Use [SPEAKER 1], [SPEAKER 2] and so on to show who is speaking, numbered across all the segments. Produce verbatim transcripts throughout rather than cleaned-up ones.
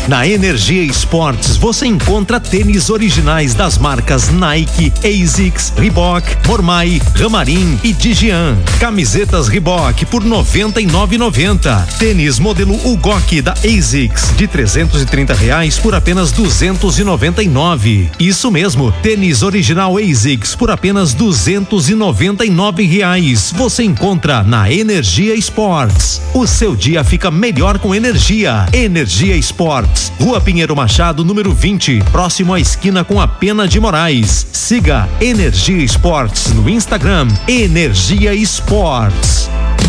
[SPEAKER 1] Na Energia Esportes você encontra tênis originais das marcas Nike, ASICS, Reebok, Mormai, Ramarim e Digian. Camisetas Reebok por noventa e nove reais e noventa centavos. Tênis modelo Ugok da ASICS de trezentos e trinta reais por apenas duzentos e noventa e nove. Isso mesmo, tênis original ASICS por apenas duzentos e noventa e nove reais. Você encontra na Energia Esportes. O seu dia fica melhor com energia. Energia Esportes, Rua Pinheiro Machado, número vinte, próximo à esquina com a Pena de Moraes. Siga Energia Esportes no Instagram. Energia Esportes.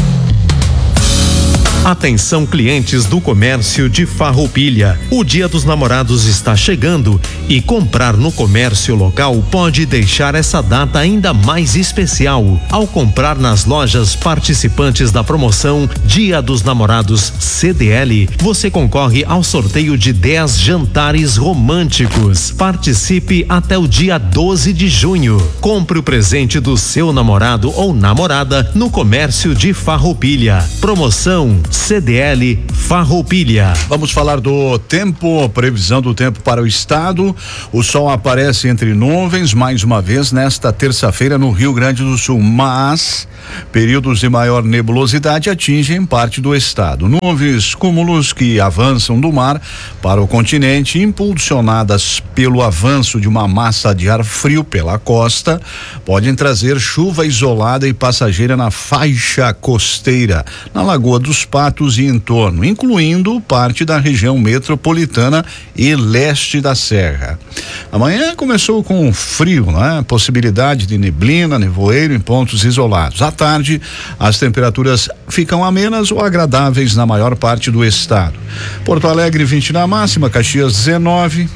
[SPEAKER 1] Atenção, clientes do comércio de Farroupilha. O Dia dos Namorados está chegando e comprar no comércio local pode deixar essa data ainda mais especial. Ao comprar nas lojas participantes da promoção Dia dos Namorados C D L, você concorre ao sorteio de dez jantares românticos. Participe até o dia doze de junho. Compre o presente do seu namorado ou namorada no comércio de Farroupilha. Promoção C D L Farroupilha.
[SPEAKER 2] Vamos falar do tempo, previsão do tempo para o estado. O sol aparece entre nuvens mais uma vez nesta terça-feira no Rio Grande do Sul, mas períodos de maior nebulosidade atingem parte do estado. Nuvens, cúmulos que avançam do mar para o continente, impulsionadas pelo avanço de uma massa de ar frio pela costa, podem trazer chuva isolada e passageira na faixa costeira, na Lagoa dos Patos e entorno, incluindo parte da região metropolitana e leste da Serra. Amanhã começou com frio, né? Possibilidade de neblina, nevoeiro em pontos isolados. À tarde, as temperaturas ficam amenas ou agradáveis na maior parte do estado. Porto Alegre vinte na máxima, Caxias dezenove,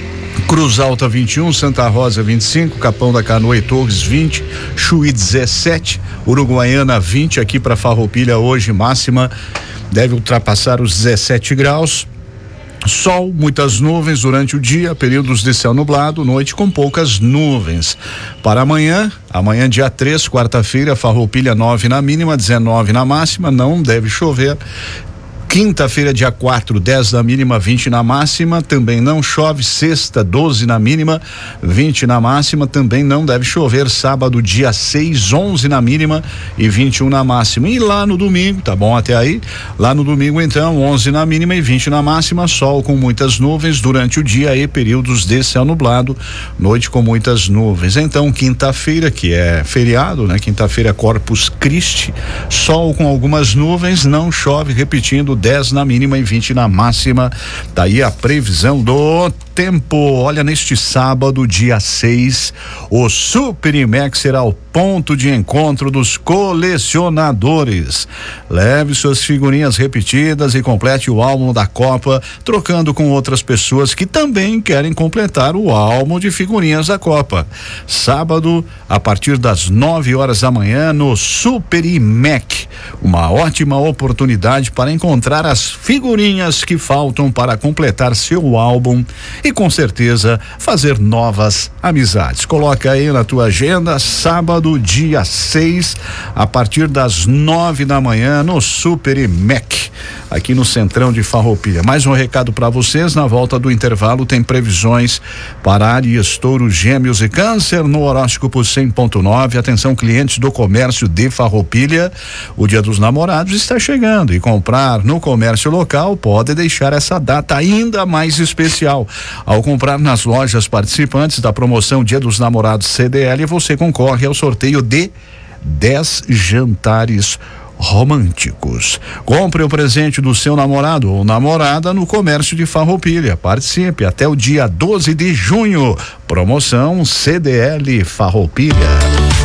[SPEAKER 2] Cruz Alta vinte e um, Santa Rosa vinte e cinco, Capão da Canoa e Torres vinte, Chuí dezessete, Uruguaiana vinte, aqui para Farroupilha hoje máxima deve ultrapassar os dezessete graus. Sol, muitas nuvens durante o dia, períodos de céu nublado, noite com poucas nuvens. Para amanhã, amanhã dia três, quarta-feira, Farroupilha nove na mínima, dezenove na máxima, não deve chover. Quinta-feira, dia quatro, dez na mínima, vinte na máxima, também não chove. Sexta, doze na mínima, vinte na máxima, também não deve chover. Sábado, dia seis, onze na mínima e vinte e um na máxima. E lá no domingo, tá bom até aí? Lá no domingo, então, onze na mínima e vinte na máxima, sol com muitas nuvens durante o dia e períodos de céu nublado, noite com muitas nuvens. Então, quinta-feira, que é feriado, né? Quinta-feira, Corpus Christi, sol com algumas nuvens, não chove, repetindo, dez na mínima e vinte na máxima. Daí a previsão do tempo. Olha, neste sábado, dia seis, o Super Imex será o ponto de encontro dos colecionadores. Leve suas figurinhas repetidas e complete o álbum da Copa, trocando com outras pessoas que também querem completar o álbum de figurinhas da Copa. Sábado, a partir das nove horas da manhã, no Super Imex. Uma ótima oportunidade para encontrar as figurinhas que faltam para completar seu álbum e com certeza fazer novas amizades. Coloca aí na tua agenda, sábado, dia seis, a partir das nove da manhã, no Super Imex, aqui no Centrão de Farroupilha. Mais um recado para vocês: na volta do intervalo tem previsões para Áries, Touro, Gêmeos e Câncer no horóscopo cem ponto nove. Atenção, clientes do comércio de Farroupilha, o Dia dos Namorados está chegando e comprar no comércio local pode deixar essa data ainda mais especial. Ao comprar nas lojas participantes da promoção Dia dos Namorados C D L, você concorre ao sorteio de dez jantares românticos. Compre o presente do seu namorado ou namorada no comércio de Farroupilha. Participe até o dia doze de junho. Promoção C D L Farroupilha.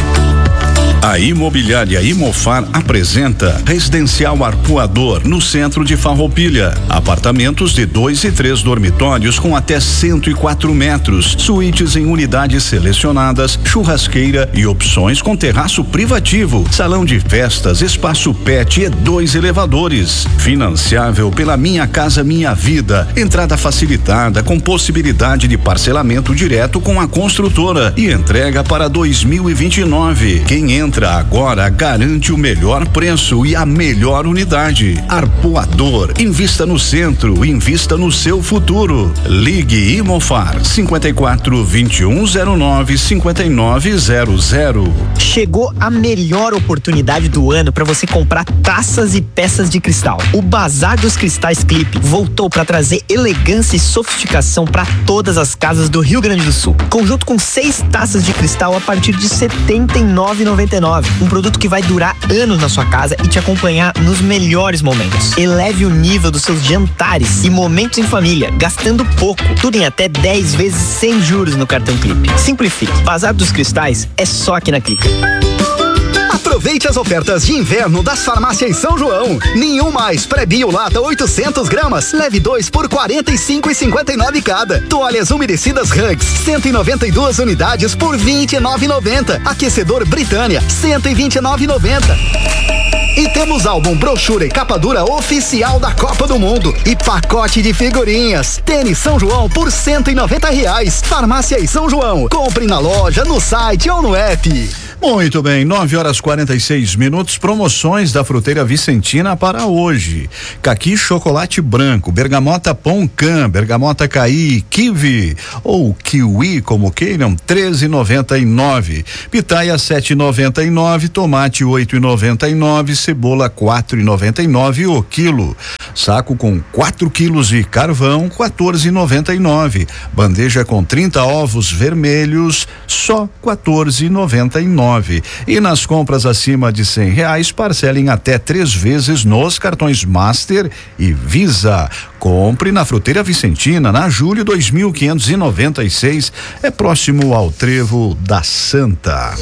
[SPEAKER 2] A Imobiliária Imofar apresenta Residencial Arpoador no centro de Farroupilha. Apartamentos de dois e três dormitórios com até cento e quatro metros, suítes em unidades selecionadas, churrasqueira e opções com terraço privativo, salão de festas, espaço pet e dois elevadores. Financiável pela Minha Casa Minha Vida. Entrada facilitada com possibilidade de parcelamento direto com a construtora e entrega para dois mil e vinte e nove. Quem entra entra agora garante o melhor preço e a melhor unidade. Arpoador, invista no centro, invista no seu futuro. Ligue Imofar cinquenta e quatro, vinte e um zero nove, cinquenta e nove zero zero.
[SPEAKER 3] Chegou a melhor oportunidade do ano para você comprar taças e peças de cristal. O Bazar dos Cristais Clipe voltou para trazer elegância e sofisticação para todas as casas do Rio Grande do Sul. Conjunto com seis taças de cristal a partir de setenta e nove reais e noventa e nove centavos. Um produto que vai durar anos na sua casa e te acompanhar nos melhores momentos. Eleve o nível dos seus jantares e momentos em família, gastando pouco. Tudo em até dez vezes sem juros no cartão Clipe. Simplifique. Bazar dos Cristais é só aqui na Clipe.
[SPEAKER 4] Aproveite as ofertas de inverno das farmácias São João. Nenhum mais pré-bio lata oitocentos gramas. Leve dois por quarenta e cinco reais e cinquenta e nove centavos cada. Toalhas umedecidas Hugs, cento e noventa e duas unidades por vinte e nove reais e noventa centavos. Aquecedor Britânia, cento e vinte e nove reais e noventa centavos. E temos álbum, brochura e capa dura oficial da Copa do Mundo e pacote de figurinhas. Tênis São João por cento e noventa reais. Farmácia São João. Compre na loja, no site ou no app.
[SPEAKER 2] Muito bem, nove horas e quarenta e seis minutos, promoções da Fruteira Vicentina para hoje. Caqui chocolate branco, bergamota Poncan, bergamota caí, kiwi ou kiwi, como queiram, treze e noventa e nove. Pitaia sete e noventa e nove, tomate oito e noventa e nove, cebola quatro e noventa e nove o quilo. Saco com quatro quilos de carvão, quatorze e noventa e nove. Bandeja com trinta ovos vermelhos, só quatorze e noventa e nove. E nas compras acima de cem reais, parcelem até três vezes nos cartões Master e Visa. Compre na Fruteira Vicentina, na Júlio dois mil quinhentos e noventa e seis, é próximo ao Trevo da Santa.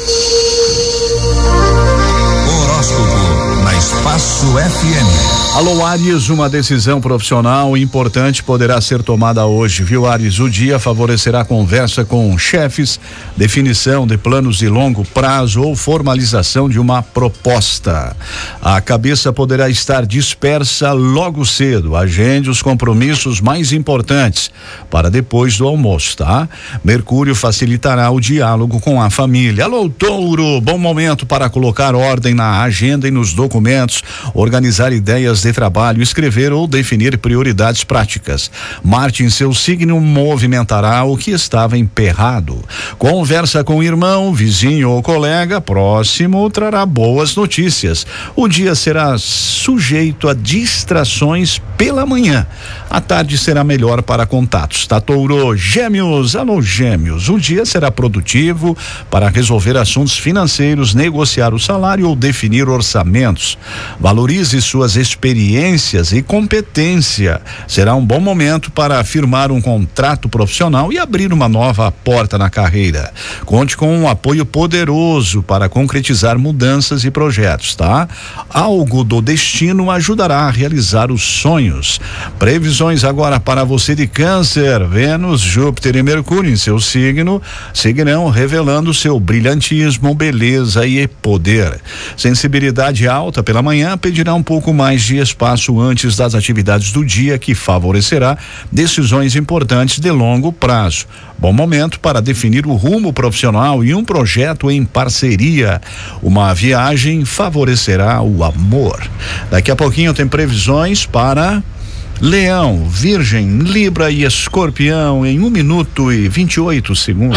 [SPEAKER 5] Horóscopo na Espaço F M.
[SPEAKER 2] Alô, Áries, uma decisão profissional importante poderá ser tomada hoje, viu, Áries? O dia favorecerá conversa com chefes, definição de planos de longo prazo ou formalização de uma proposta. A cabeça poderá estar dispersa logo cedo. Agende os compromissos mais importantes para depois do almoço, tá? Mercúrio facilitará o diálogo com a família. Alô, Touro, bom momento para colocar ordem na agenda e nos documentos, organizar ideias de trabalho, escrever ou definir prioridades práticas. Marte em seu signo movimentará o que estava emperrado. Conversa com o irmão, vizinho ou colega próximo trará boas notícias. O dia será sujeito a distrações pela manhã. A tarde será melhor para contatos, tá, Touro? Gêmeos, alô, Gêmeos, o dia será produtivo para resolver assuntos financeiros, negociar o salário ou definir orçamentos. Valorize suas experiências e competência. Será um bom momento para firmar um contrato profissional e abrir uma nova porta na carreira. Conte com um apoio poderoso para concretizar mudanças e projetos, tá? Algo do destino ajudará a realizar os sonhos. Previsões agora para você de Câncer. Vênus, Júpiter e Mercúrio em seu signo seguirão revelando seu brilhantismo, beleza e poder. Sensibilidade alta pela manhã pedirá um pouco mais de espaço antes das atividades do dia, que favorecerá decisões importantes de longo prazo. Bom momento para definir o rumo profissional e um projeto em parceria. Uma viagem favorecerá o amor. Daqui a pouquinho tem previsões para Leão, Virgem, Libra e Escorpião em um minuto e vinte e oito segundos.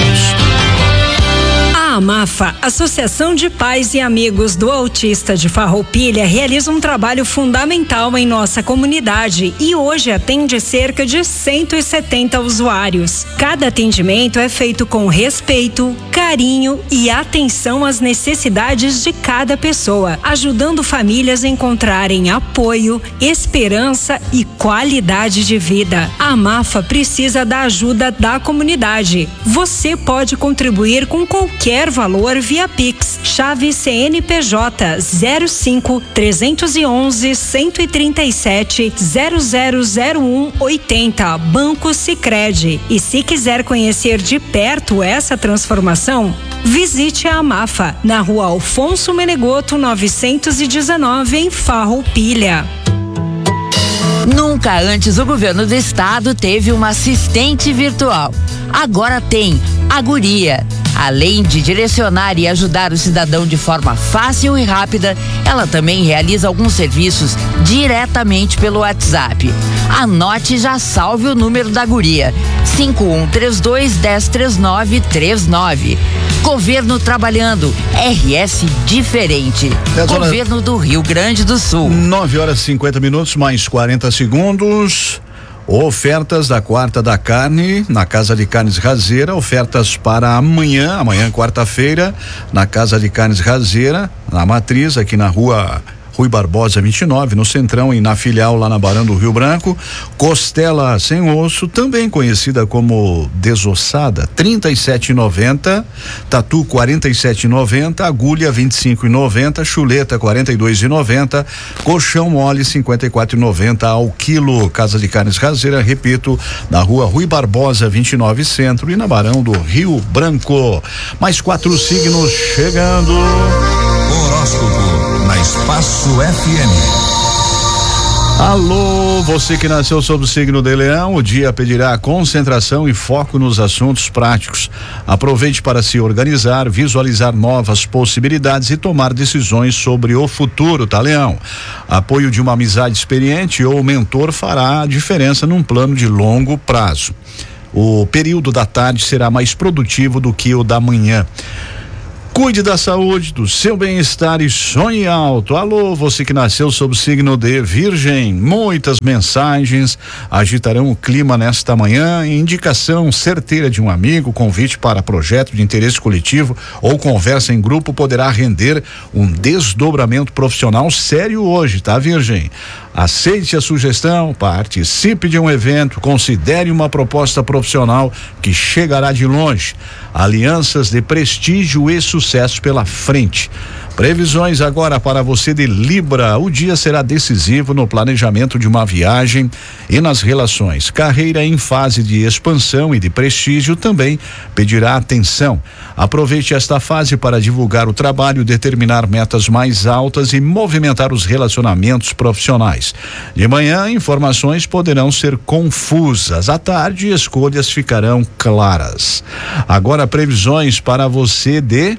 [SPEAKER 6] A AMAFA, Associação de Pais e Amigos do Autista de Farroupilha, realiza um trabalho fundamental em nossa comunidade e hoje atende cerca de cento e setenta usuários. Cada atendimento é feito com respeito, carinho e atenção às necessidades de cada pessoa, ajudando famílias a encontrarem apoio, esperança e qualidade de vida. A AMAFA precisa da ajuda da comunidade. Você pode contribuir com qualquer valor via Pix, chave C N P J zero cinco, trezentos e onze, cento e trinta e sete, zero zero zero um, oitenta, Banco Sicredi. E se quiser conhecer de perto essa transformação, visite a AMAFA na Rua Alfonso Menegoto novecentos e dezenove em Farroupilha.
[SPEAKER 7] Nunca antes o governo do estado teve uma assistente virtual. Agora tem a Guria. Além de direcionar e ajudar o cidadão de forma fácil e rápida, ela também realiza alguns serviços diretamente pelo WhatsApp. Anote e já salve o número da guria: cinco um três dois, um zero três nove três nove. Governo trabalhando, R S diferente. Governo do Rio Grande do Sul.
[SPEAKER 2] nove horas e cinquenta minutos, mais quarenta segundos. Ofertas da quarta da carne na Casa de Carnes Razeira, ofertas para amanhã, amanhã quarta-feira, na Casa de Carnes Razeira, na Matriz, aqui na rua Rui Barbosa vinte e nove, no Centrão, e na filial lá na Barão do Rio Branco. Costela sem osso, também conhecida como desossada, trinta e sete e noventa, tatu quarenta e sete e noventa, agulha vinte e cinco e noventa, chuleta quarenta e dois e noventa, colchão mole cinquenta e quatro e noventa ao quilo. Casa de Carnes Razeira, repito, na rua Rui Barbosa vinte e nove, Centro, e na Barão do Rio Branco. Mais quatro signos chegando.
[SPEAKER 5] Horóscopo na Espaço F M.
[SPEAKER 2] Alô, você que nasceu sob o signo de Leão, o dia pedirá concentração e foco nos assuntos práticos. Aproveite para se organizar, visualizar novas possibilidades e tomar decisões sobre o futuro, tá, Leão? Apoio de uma amizade experiente ou mentor fará a diferença num plano de longo prazo. O período da tarde será mais produtivo do que o da manhã. Cuide da saúde, do seu bem-estar e sonhe alto. Alô, você que nasceu sob o signo de Virgem, muitas mensagens agitarão o clima nesta manhã. Indicação certeira de um amigo, convite para projeto de interesse coletivo ou conversa em grupo poderá render um desdobramento profissional sério hoje, tá, Virgem? Aceite a sugestão, participe de um evento, considere uma proposta profissional que chegará de longe. Alianças de prestígio e sucesso pela frente. Previsões agora para você de Libra. O dia será decisivo no planejamento de uma viagem e nas relações. Carreira em fase de expansão e de prestígio também pedirá atenção. Aproveite esta fase para divulgar o trabalho, determinar metas mais altas e movimentar os relacionamentos profissionais. De manhã, informações poderão ser confusas. À tarde, escolhas ficarão claras. Agora, previsões para você de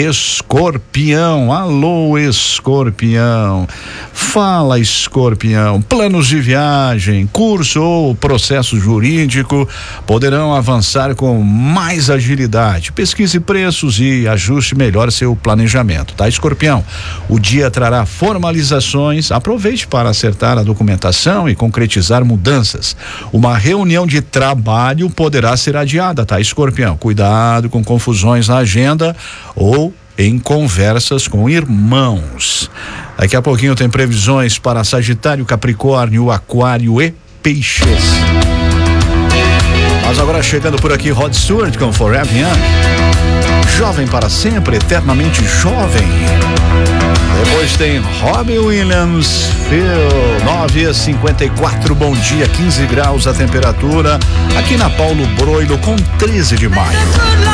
[SPEAKER 2] Escorpião. Alô, Escorpião. Fala, Escorpião. Planos de viagem, curso ou processo jurídico poderão avançar com mais agilidade. Pesquise preços e ajuste melhor seu planejamento, tá, Escorpião? O dia trará formalizações. Aproveite para acertar a documentação e concretizar mudanças. Uma reunião de trabalho poderá ser adiada, tá, Escorpião? Cuidado com confusões na agenda ou em conversas com irmãos. Daqui a pouquinho tem previsões para Sagitário, Capricórnio, Aquário e Peixes. Mas agora chegando por aqui, Rod Stewart com Forever Young. Jovem para sempre, eternamente jovem. Depois tem Robbie Williams, Phil, nove e cinquenta e quatro, bom dia, quinze graus a temperatura aqui na Paulo Broilo com treze de maio.